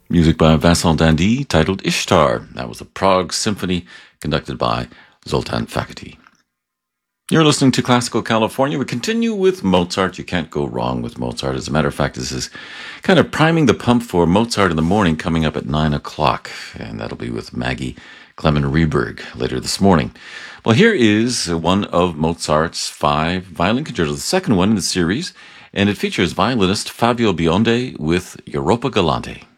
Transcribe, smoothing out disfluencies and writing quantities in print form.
Music by Vincent Dandy, titled Ishtar. That was a Prague Symphony conducted by Zoltan Fakati. You're listening to Classical California. We continue with Mozart. You can't go wrong with Mozart. As a matter of fact, this is kind of priming the pump for Mozart in the Morning coming up at 9 o'clock. And that'll be with Maggie Clement-Reberg later this morning. Well, here is one of Mozart's 5 violin concertos, the second one in the series. And it features violinist Fabio Biondi with Europa Galante.